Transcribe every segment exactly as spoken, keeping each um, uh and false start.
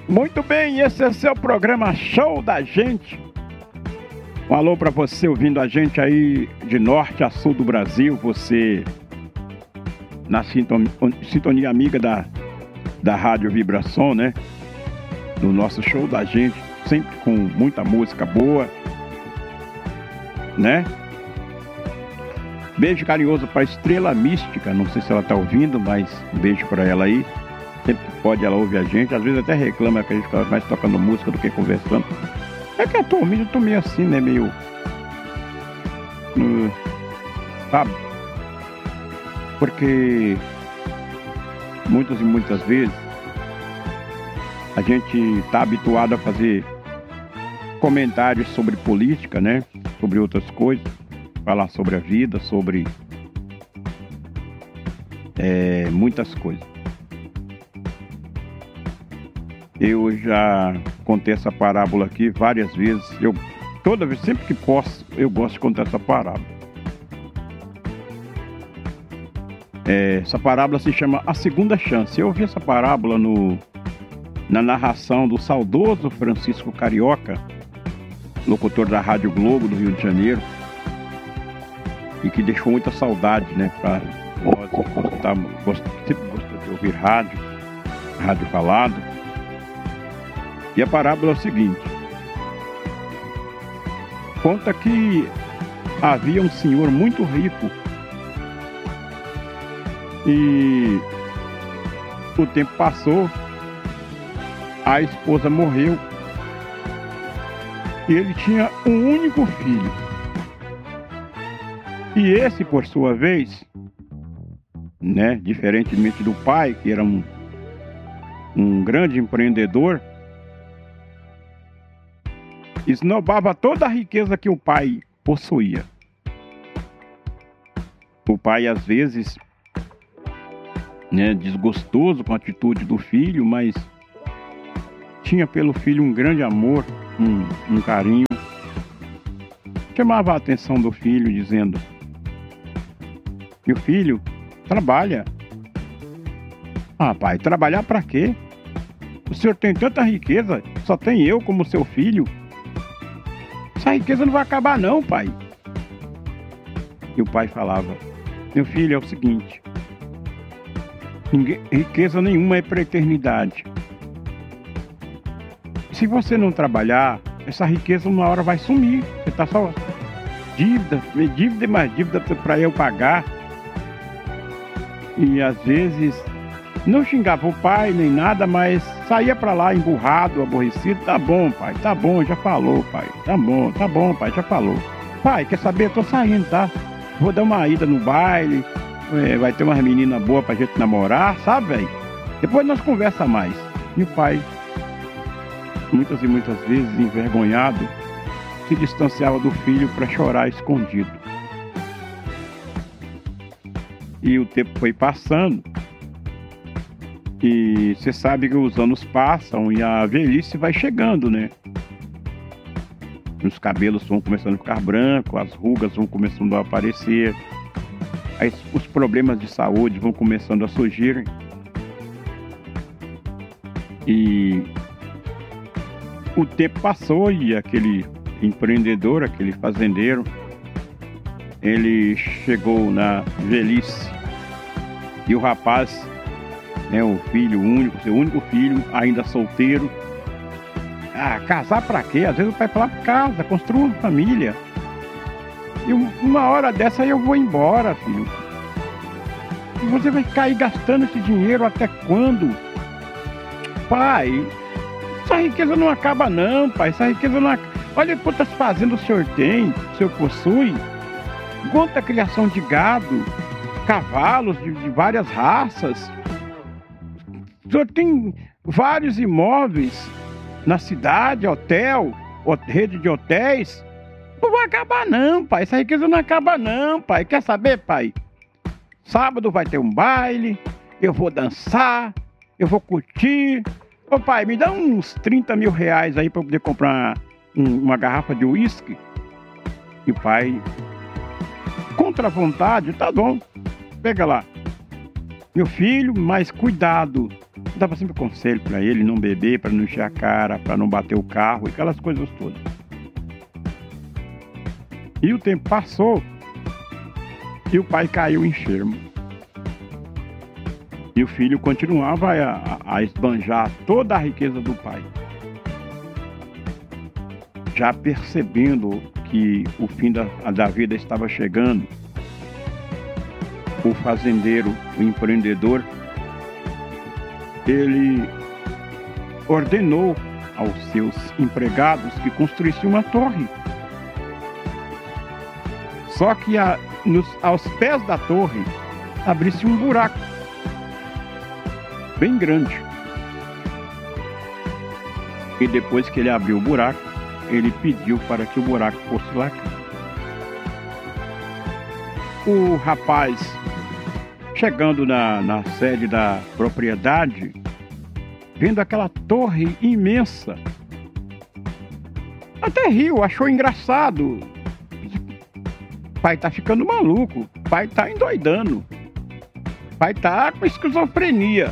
Muito bem, esse é seu programa Show da Gente. Um alô para você ouvindo a gente aí de norte a sul do Brasil, você na sintonia, sintonia amiga da, da Rádio Vibração, né? Do nosso Show da Gente, sempre com muita música boa, né? Beijo carinhoso para Estrela Mística, não sei se ela tá ouvindo, mas um beijo para ela aí. Sempre que pode ela ouve a gente, às vezes até reclama que a gente fica mais tocando música do que conversando. É que atualmente eu tô meio assim, né? Meio. Uh, sabe? Porque muitas e muitas vezes a gente tá habituado a fazer comentários sobre política, né? Sobre outras coisas. Falar sobre a vida, sobre é, muitas coisas. Eu já contei essa parábola aqui várias vezes. Eu, toda vez, sempre que posso, eu gosto de contar essa parábola. É, essa parábola se chama A Segunda Chance. Eu ouvi essa parábola no, na narração do saudoso Francisco Carioca, locutor da Rádio Globo do Rio de Janeiro, e que deixou muita saudade, né, para nós que gostamos, sempre gostamos de ouvir rádio, rádio falado. E a parábola é o seguinte: conta que havia um senhor muito rico e o tempo passou, a esposa morreu e ele tinha um único filho. E esse, por sua vez, né, diferentemente do pai, que era um, um grande empreendedor, esnobava toda a riqueza que o pai possuía. O pai, às vezes, né, desgostoso com a atitude do filho, mas tinha pelo filho um grande amor, um, um carinho. Chamava a atenção do filho, dizendo: meu filho, trabalha. Ah, pai, trabalhar pra quê? O senhor tem tanta riqueza, só tem eu como seu filho. Essa riqueza não vai acabar não, pai. E o pai falava: meu filho, é o seguinte, ninguém, riqueza nenhuma é para a eternidade. Se você não trabalhar, essa riqueza uma hora vai sumir. Você tá só dívida, dívida e mais dívida para eu pagar. E às vezes não xingava o pai nem nada, mas saía pra lá emburrado, aborrecido. Tá bom, pai, tá bom, já falou, pai. Tá bom, tá bom, pai, já falou. Pai, quer saber? Eu tô saindo, tá? Vou dar uma ida no baile, é, vai ter umas meninas boas pra gente namorar, sabe, velho? Depois nós conversa mais. E o pai, muitas e muitas vezes envergonhado, se distanciava do filho para chorar escondido. E o tempo foi passando, e você sabe que os anos passam e a velhice vai chegando, né? Os cabelos vão começando a ficar brancos, as rugas vão começando a aparecer, aí os problemas de saúde vão começando a surgir. E o tempo passou e aquele empreendedor, aquele fazendeiro, ele chegou na velhice e o rapaz, né, o filho único, seu único filho, ainda solteiro. Ah, casar pra quê? Às vezes o pai fala: casa, construa uma família. E uma hora dessa eu vou embora, filho. E você vai ficar aí gastando esse dinheiro até quando? Pai, essa riqueza não acaba não, pai. Essa riqueza não acaba. Olha quantas fazendas o senhor tem, o senhor possui. Quanta criação de gado, cavalos de, de várias raças. O senhor tem vários imóveis na cidade, hotel, rede de hotéis. Não vai acabar não, pai. Essa riqueza não acaba não, pai. Quer saber, pai? Sábado vai ter um baile, eu vou dançar, eu vou curtir. Ô pai, me dá uns trinta mil reais aí para eu poder comprar um, uma garrafa de uísque. E o pai, contra a vontade, tá bom, pega lá. Meu filho, mas cuidado, Dava sempre conselho para ele não beber, para não encher a cara, para não bater o carro, aquelas coisas todas. E o tempo passou e o pai caiu enfermo. E o filho continuava a, a esbanjar toda a riqueza do pai. Já percebendo que o fim da, da vida estava chegando, o fazendeiro, o empreendedor, ele ordenou aos seus empregados que construíssem uma torre. Só que a, nos, aos pés da torre abrisse um buraco bem grande. E depois que ele abriu o buraco, ele pediu para que o buraco fosse lacrado. O rapaz, chegando na, na sede da propriedade, vendo aquela torre imensa, até riu, achou engraçado. O pai tá ficando maluco, o pai tá endoidando, o pai tá com esquizofrenia.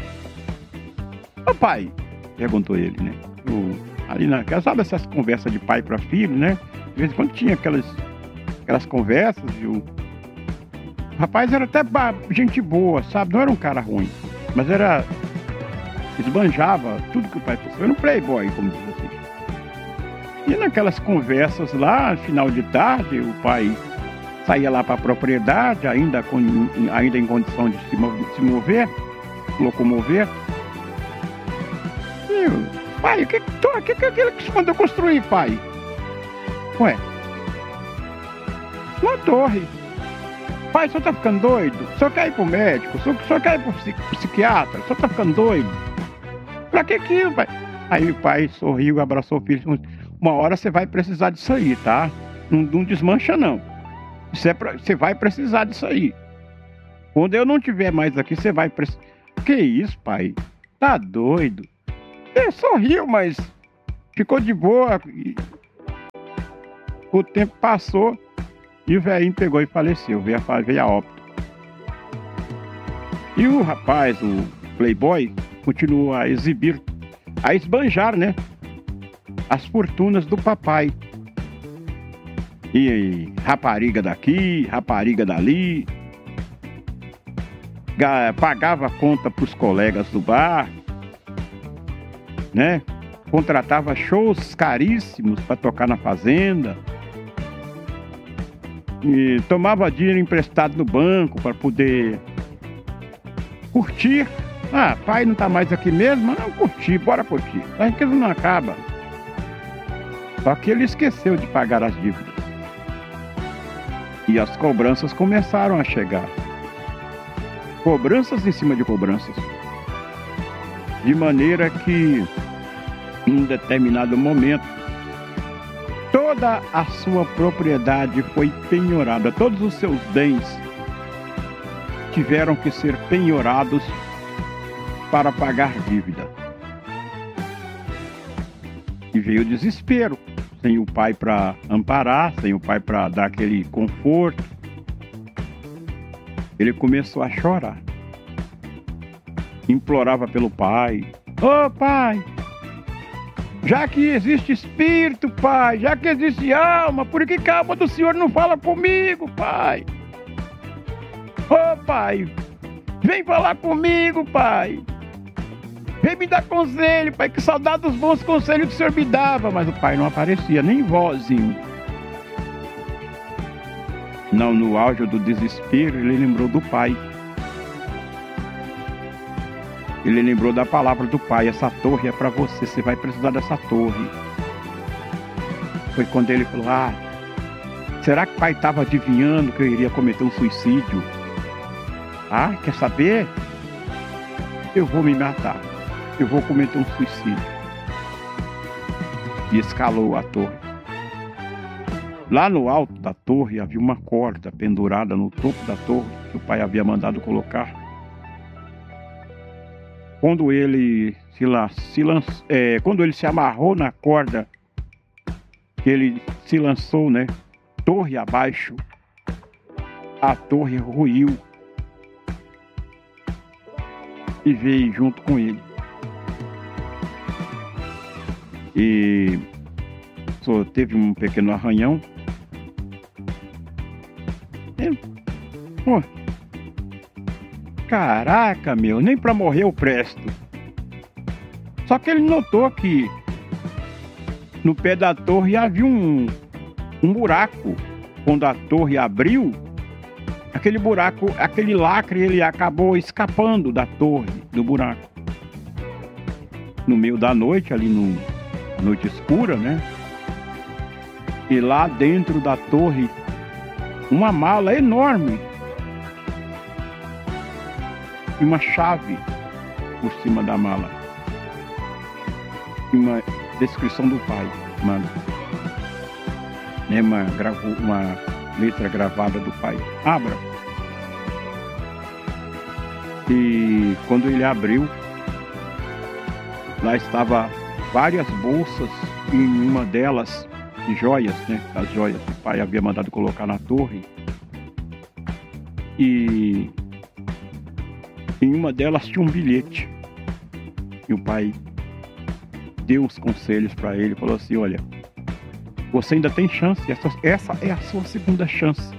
Ô pai, perguntou ele, né? O, ali na casa, sabe essas conversas de pai para filho, né? De vez em quando tinha aquelas, aquelas conversas e o, o rapaz era até gente boa, sabe? Não era um cara ruim, mas era... esbanjava tudo que o pai fosse. Era um playboy, como diz assim. E naquelas conversas lá, final de tarde, o pai saía lá para a propriedade, ainda, com, ainda em condição de se mover, se mover locomover. E eu, pai, o que, que, que é aquilo que você mandou construir, pai? Ué, uma torre. Pai, o senhor tá ficando doido? O senhor quer ir pro médico? O senhor, o senhor quer ir pro psiquiatra? O senhor tá ficando doido? Pra que aquilo, pai? Aí o pai sorriu, abraçou o filho. Uma hora você vai precisar disso aí, tá? Não, não desmancha, não. Você, é pra, você vai precisar disso aí. Quando eu não estiver mais aqui, você vai precisar. Que isso, pai? Tá doido? Ele sorriu, mas ficou de boa. O tempo passou e o velhinho pegou e faleceu. Veio a, veio a óbito. E o rapaz, o playboy, continuou a exibir, a esbanjar, né? As fortunas do papai. E, e rapariga daqui, rapariga dali. Pagava conta para os colegas do bar, né? Contratava shows caríssimos para tocar na fazenda. E tomava dinheiro emprestado no banco para poder curtir. Ah, pai não tá mais aqui mesmo? Mas não, curtir, bora curtir. A riqueza não acaba. Só que ele esqueceu de pagar as dívidas. E as cobranças começaram a chegar. Cobranças em cima de cobranças. De maneira que, em um determinado momento, toda a sua propriedade foi penhorada. Todos os seus bens tiveram que ser penhorados para pagar dívida. E veio o desespero, sem o pai para amparar, sem o pai para dar aquele conforto. Ele começou a chorar. Implorava pelo pai. Ô oh, pai, já que existe espírito, pai, já que existe alma, por que que a alma do senhor não fala comigo, pai? Ô oh, pai, vem falar comigo, pai. Vem me dar conselho, pai, que saudade dos bons conselhos que o senhor me dava. Mas o pai não aparecia, nem vozinho. Não, no auge do desespero, ele lembrou do pai. Ele lembrou da palavra do pai. Essa torre é para você, você vai precisar dessa torre. Foi quando ele falou, ah, será que o pai estava adivinhando que eu iria cometer um suicídio? Ah, quer saber? Eu vou me matar. Eu vou cometer um suicídio. E escalou a torre. Lá no alto da torre havia uma corda pendurada no topo da torre que o pai havia mandado colocar. Quando ele se, la, se lanç, é, quando ele se amarrou na corda, que ele se lançou, né, torre abaixo, a torre ruiu. e veio junto com ele. E só teve um pequeno arranhão. E, pô, caraca, meu, nem pra morrer eu presto. Só que ele notou que no pé da torre havia um, um buraco. Quando a torre abriu, aquele buraco, aquele lacre, ele acabou escapando da torre, do buraco. No meio da noite, ali no noite escura, né? E lá dentro da torre, uma mala enorme e uma chave por cima da mala. E uma descrição do pai, uma, né, uma, uma letra gravada do pai. Abra. E quando ele abriu, lá estava várias bolsas, e em uma delas joias, né? As joias que o pai havia mandado colocar na torre. E em uma delas tinha um bilhete. E o pai deu uns conselhos para ele, falou assim: olha, você ainda tem chance, essa, essa é a sua segunda chance.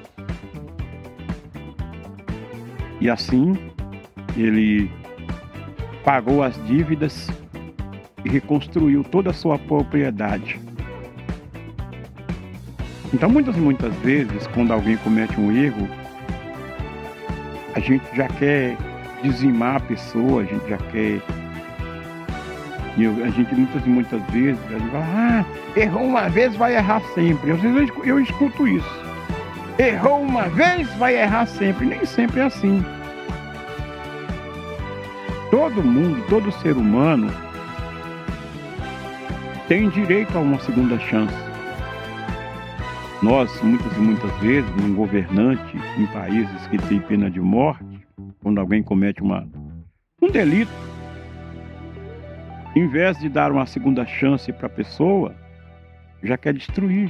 E assim ele pagou as dívidas e reconstruiu toda a sua propriedade. Então, muitas e muitas vezes, quando alguém comete um erro, a gente já quer dizimar a pessoa, a gente já quer... Eu, a gente muitas e muitas vezes, a gente fala, ah, errou uma vez, vai errar sempre. Às vezes eu, eu escuto isso. Errou uma vez, vai errar sempre. Nem sempre é assim. Todo mundo, todo ser humano tem direito a uma segunda chance. Nós, muitas e muitas vezes, um governante em países que têm pena de morte, quando alguém comete uma, um delito, em vez de dar uma segunda chance para a pessoa, já quer destruir.